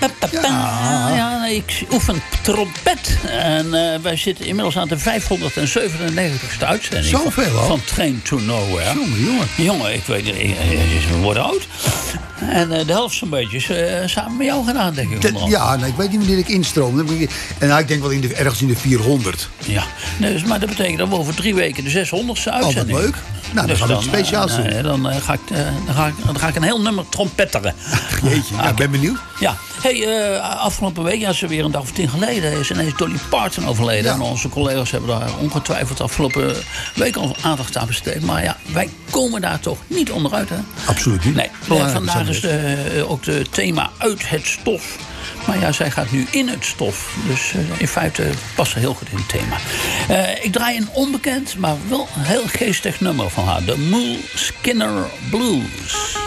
Ja, ik oefen trompet. En wij zitten inmiddels aan de 597ste uitzending. Zoveel al? Van Train to Nowhere. Jongen. Jongen, ik weet niet, we worden oud. En de helft zo'n beetje samen met jou gedaan, denk ik. Ja, ik weet niet wanneer ik instroom. En ik denk wel ergens in de 400. Ja, dus, maar dat betekent dat we over 3 weken de 600ste uitzending. Wat leuk. Nou, dan gaan we het speciaals doen. Dan ga ik een heel nummer trompetteren. Jeetje, ik ben benieuwd. Ja, afgelopen week, is weer een dag of 10 geleden, is ineens Dolly Parton overleden. Ja. En onze collega's hebben daar ongetwijfeld afgelopen week al aandacht aan besteed. Maar ja, wij komen daar toch niet onderuit, hè? Absoluut niet. Nee, vandaag is ook het thema uit het stof. Maar ja, zij gaat nu in het stof. Dus in feite past ze heel goed in het thema. Ik draai een onbekend, maar wel een heel geestig nummer van haar. De Moole Skinner Blues.